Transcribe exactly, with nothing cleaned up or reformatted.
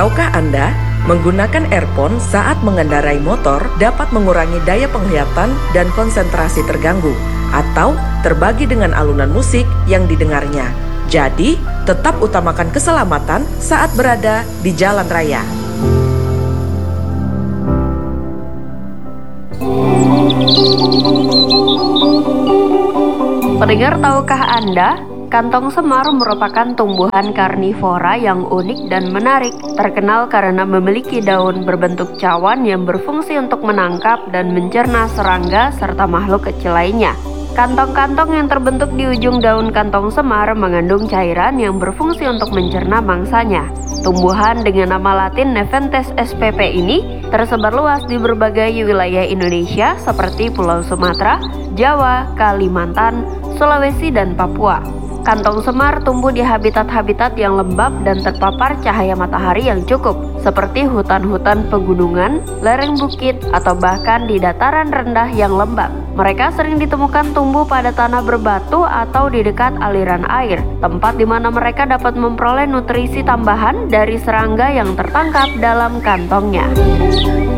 Tahukah Anda, menggunakan earphone saat mengendarai motor dapat mengurangi daya penglihatan dan konsentrasi terganggu, atau terbagi dengan alunan musik yang didengarnya. Jadi, tetap utamakan keselamatan saat berada di jalan raya. Pendengar, tahukah Anda, kantong semar merupakan tumbuhan karnivora yang unik dan menarik, terkenal karena memiliki daun berbentuk cawan yang berfungsi untuk menangkap dan mencerna serangga serta makhluk kecil lainnya. Kantong-kantong yang terbentuk di ujung daun kantong semar mengandung cairan yang berfungsi untuk mencerna mangsanya. Tumbuhan dengan nama latin Nepenthes spp ini tersebar luas di berbagai wilayah Indonesia seperti Pulau Sumatera, Jawa, Kalimantan, Sulawesi, dan Papua. Kantong semar tumbuh di habitat-habitat yang lembab dan terpapar cahaya matahari yang cukup, seperti hutan-hutan pegunungan, lereng bukit, atau bahkan di dataran rendah yang lembab. Mereka sering ditemukan tumbuh pada tanah berbatu atau di dekat aliran air, tempat di mana mereka dapat memperoleh nutrisi tambahan dari serangga yang tertangkap dalam kantongnya.